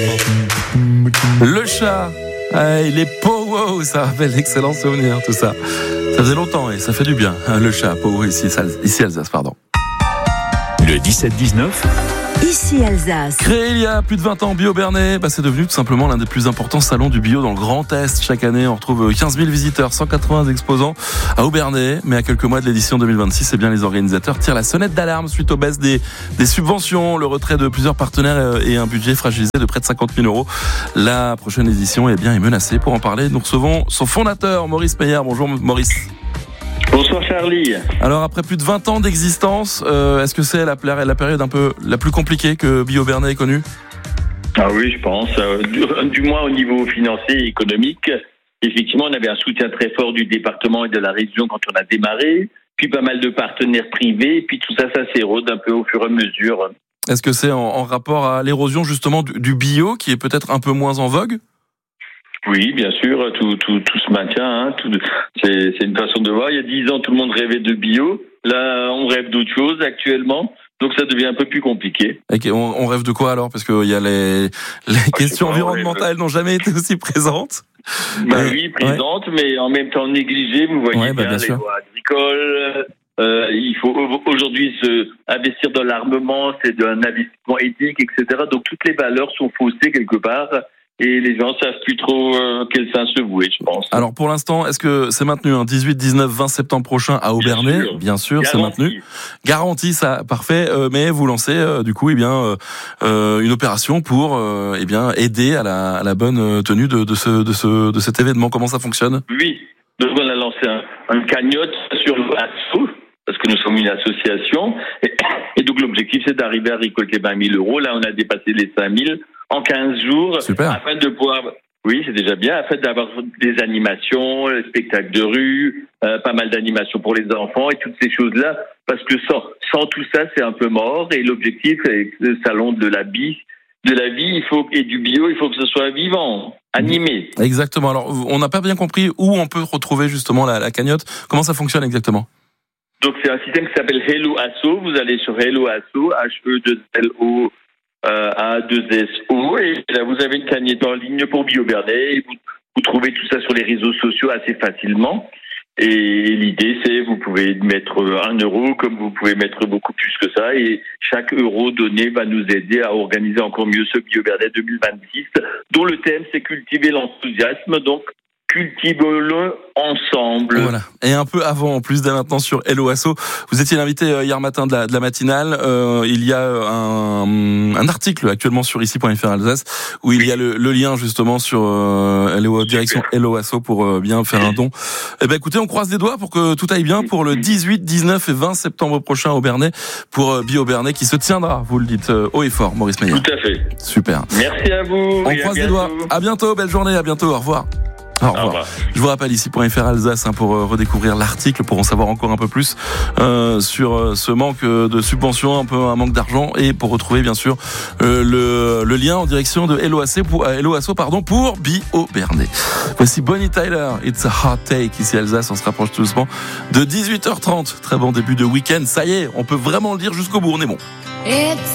Le chat, les pow-wow, ça rappelle d'excellents souvenirs, tout ça. Ça faisait longtemps et ça fait du bien. Le chat, pow-wow, ici Alsace, pardon. Le 17-19. Ici Alsace. Créé il y a plus de 20 ans, Bio Bernay, c'est devenu tout simplement l'un des plus importants salons du bio dans le Grand Est. Chaque année, on retrouve 15 000 visiteurs, 180 exposants à Obernai. Mais à quelques mois de l'édition 2026, les organisateurs tirent la sonnette d'alarme suite aux baisses des subventions, le retrait de plusieurs partenaires et un budget fragilisé de près de 50 000 €. La prochaine édition est menacée. Pour en parler, nous recevons son fondateur, Maurice Meillard. Bonjour Maurice. Bonsoir Charlie. Alors après plus de 20 ans d'existence, est-ce que c'est la période un peu la plus compliquée que Bio Bernay ait connue ? Ah oui, je pense. Du moins au niveau financier et économique. Effectivement, on avait un soutien très fort du département et de la région quand on a démarré. Puis pas mal de partenaires privés. Puis tout ça s'érode un peu au fur et à mesure. Est-ce que c'est en rapport à l'érosion justement du bio qui est peut-être un peu moins en vogue ? Oui, bien sûr, tout se maintient. C'est une façon de voir. Il y a 10 ans, tout le monde rêvait de bio. Là, on rêve d'autre chose actuellement. Donc, ça devient un peu plus compliqué. Okay, on rêve de quoi alors ? Parce qu'il y a les questions environnementales n'ont jamais été aussi présentes. Oui, présentes, mais en même temps négligées. Vous voyez bien les lois agricoles. Il faut aujourd'hui investir dans l'armement, c'est un investissement éthique, etc. Donc, toutes les valeurs sont faussées quelque part. Et les gens ne savent plus trop quel sens se vouer, je pense. Alors pour l'instant, est-ce que c'est maintenu 18, 19, 20 septembre prochain à Obernai ? Bien sûr, c'est maintenu. Garanti, ça, parfait. Mais vous lancez une opération pour aider à la bonne tenue de cet événement. Comment ça fonctionne ? Oui, donc on a lancé un cagnotte sur l'ASSO, parce que nous sommes une association. Et donc l'objectif, c'est d'arriver à récolter 20 000 €. Là, on a dépassé les 5 000 en 15 jours. Super. Afin de pouvoir, oui, c'est déjà bien, afin d'avoir des animations, des spectacles de rue, pas mal d'animations pour les enfants et toutes ces choses-là. Parce que sans tout ça, c'est un peu mort. Et l'objectif, avec le salon de la vie, et du bio, il faut que ce soit vivant, animé. Exactement. Alors, on n'a pas bien compris où on peut retrouver justement la cagnotte. Comment ça fonctionne exactement ? Donc, c'est un système qui s'appelle Hello Asso. Vous allez sur Hello Asso, HE2LO A2SO, et là, vous avez une cagnotte en ligne pour Bio Bernay. Vous trouvez tout ça sur les réseaux sociaux assez facilement. Et l'idée, c'est vous pouvez mettre 1 € comme vous pouvez mettre beaucoup plus que ça. Et chaque euro donné va nous aider à organiser encore mieux ce Bio Bernay 2026, dont le thème, c'est cultiver l'enthousiasme. Donc, cultivons-le ensemble. Voilà. Et un peu avant, en plus, dès maintenant sur Hello Asso, vous étiez l'invité hier matin de la matinale. Il y a un article actuellement sur ici.fr Alsace où il y a le lien justement sur direction Hello Asso pour bien faire un don. Écoutez, on croise les doigts pour que tout aille bien pour le 18, 19 et 20 septembre prochain au Bernay pour Bio Bernay qui se tiendra, vous le dites haut et fort, Maurice Meillard. Tout à fait. Super. Merci à vous. On croise les doigts. À bientôt, belle journée, à bientôt, au revoir. Au revoir. Je vous rappelle ici.fr Alsace pour redécouvrir l'article, pour en savoir encore un peu plus sur ce manque de subventions, un manque d'argent, et pour retrouver bien sûr le lien en direction de Hello Asso pour Bio Bernay. Voici Bonnie Tyler, It's a Hard Take ici Alsace. On se rapproche tout doucement de 18h30. Très bon début de week-end. Ça y est, on peut vraiment le dire jusqu'au bout. On est bon.